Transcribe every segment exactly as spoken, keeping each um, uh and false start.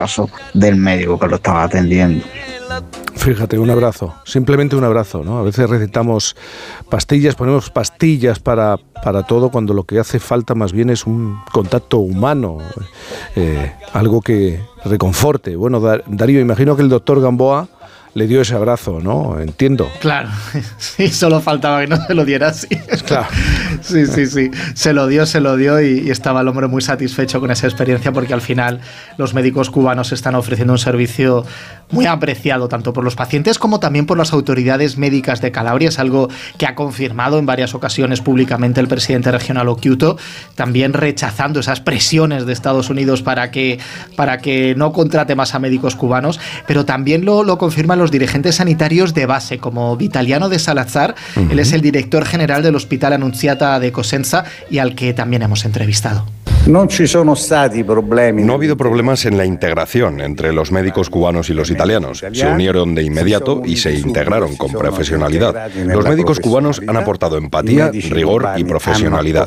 caso del médico que lo estaba atendiendo. Fíjate, un abrazo, simplemente un abrazo, ¿no? A veces recetamos pastillas, ponemos pastillas para, para todo, cuando lo que hace falta más bien es un contacto humano, eh, algo que reconforte. Bueno, Darío, imagino que el doctor Gamboa le dio ese abrazo, ¿no? Entiendo. Claro, sí, solo faltaba que no se lo diera así. Claro. Sí, sí, sí, se lo dio, se lo dio y, y estaba el hombre muy satisfecho con esa experiencia, porque al final los médicos cubanos están ofreciendo un servicio muy apreciado tanto por los pacientes como también por las autoridades médicas de Calabria. Es algo que ha confirmado en varias ocasiones públicamente el presidente regional Occhiuto, también rechazando esas presiones de Estados Unidos para que, para que no contrate más a médicos cubanos, pero también lo, lo confirman los dirigentes sanitarios de base, como Vitaliano de Salazar. Uh-huh. Él es el director general del Hospital Annunziata de Cosenza y al que también hemos entrevistado. No ha habido problemas en la integración entre los médicos cubanos y los italianos. Se unieron de inmediato y se integraron con profesionalidad. Los médicos cubanos han aportado empatía, rigor y profesionalidad.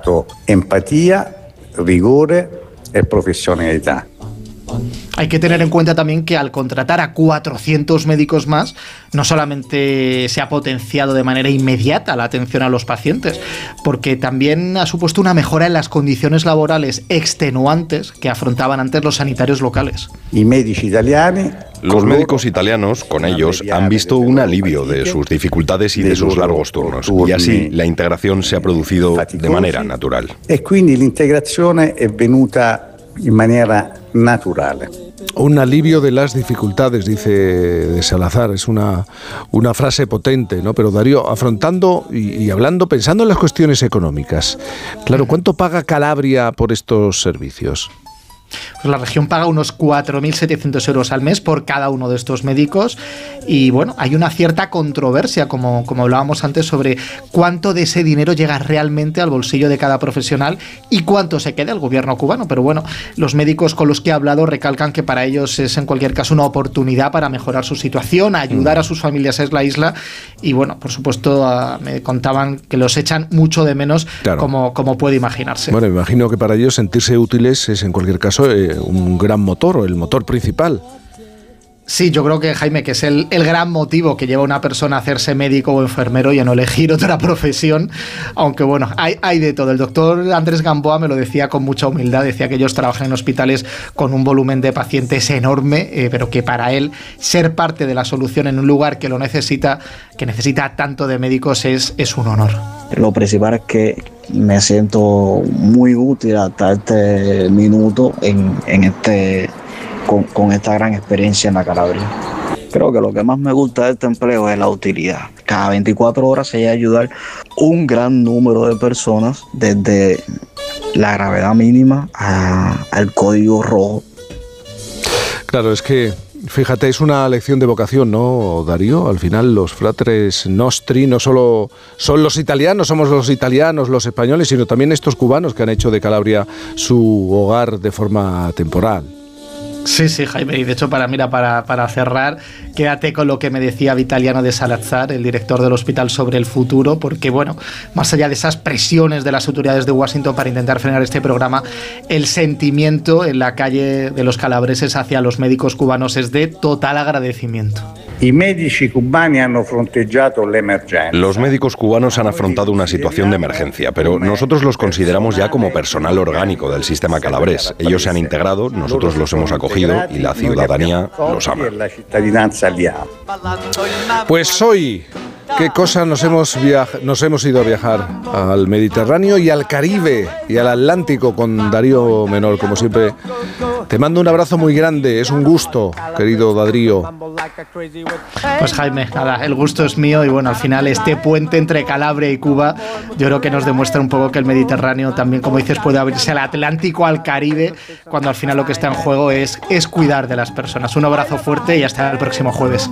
Empatía, rigor y profesionalidad. Hay que tener en cuenta también que al contratar a cuatrocientos médicos más, no solamente se ha potenciado de manera inmediata la atención a los pacientes, porque también ha supuesto una mejora en las condiciones laborales extenuantes que afrontaban antes los sanitarios locales. Y médici italiani Los médicos italianos, con ellos, han visto un alivio de sus dificultades y de sus largos turnos, y así la integración se ha producido de manera natural. E quindi l'integrazione è venuta in maniera naturale. Un alivio de las dificultades, dice de Salazar, es una, una frase potente, ¿no? Pero Darío, afrontando y, y hablando, pensando en las cuestiones económicas, claro, ¿cuánto paga Calabria por estos servicios? Pues la región paga unos cuatro mil setecientos euros al mes por cada uno de estos médicos y bueno, hay una cierta controversia, como, como hablábamos antes, sobre cuánto de ese dinero llega realmente al bolsillo de cada profesional y cuánto se queda el gobierno cubano. Pero bueno, los médicos con los que he hablado recalcan que para ellos es en cualquier caso una oportunidad para mejorar su situación, ayudar a sus familias en la isla y bueno, por supuesto a, me contaban que los echan mucho de menos, claro, como, como puede imaginarse. Bueno, me imagino que para ellos sentirse útiles es en cualquier caso eh, un gran motor o el motor principal. Sí, yo creo que, Jaime, que es el, el gran motivo que lleva a una persona a hacerse médico o enfermero y a no elegir otra profesión, aunque bueno, hay, hay de todo. El doctor Andrés Gamboa me lo decía con mucha humildad, decía que ellos trabajan en hospitales con un volumen de pacientes enorme, eh, pero que para él ser parte de la solución en un lugar que lo necesita, que necesita tanto de médicos, es, es un honor. Lo principal es que me siento muy útil hasta este minuto en, en este... Con, con esta gran experiencia en la Calabria. Creo que lo que más me gusta de este empleo es la utilidad. Cada veinticuatro horas se llega a ayudar un gran número de personas, desde la gravedad mínima a, al código rojo. Claro, es que, fíjate, es una lección de vocación, ¿no, Darío? Al final los fratres nostri no solo son los italianos, somos los italianos, los españoles, sino también estos cubanos que han hecho de Calabria su hogar de forma temporal. Sí, sí, Jaime, y de hecho para, mira, para, para cerrar, quédate con lo que me decía Vitaliano de Salazar, el director del hospital, sobre el futuro, porque bueno, más allá de esas presiones de las autoridades de Washington para intentar frenar este programa, el sentimiento en la calle de los calabreses hacia los médicos cubanos es de total agradecimiento. I medici cubani hanno fronteggiato l'emergenza. Los médicos cubanos han afrontado una situación de emergencia, pero nosotros los consideramos ya como personal orgánico del sistema calabrés. Ellos se han integrado, nosotros los hemos acogido y la ciudadanía los ama. Pues hoy, qué cosa nos hemos viaj- nos hemos ido a viajar al Mediterráneo y al Caribe y al Atlántico con Darío Menor, como siempre. Te mando un abrazo muy grande, es un gusto, querido Darío. Pues Jaime, nada, el gusto es mío y bueno, al final este puente entre Calabria y Cuba yo creo que nos demuestra un poco que el Mediterráneo también, como dices, puede abrirse al Atlántico, al Caribe, cuando al final lo que está en juego es, es cuidar de las personas. Un abrazo fuerte y hasta el próximo jueves.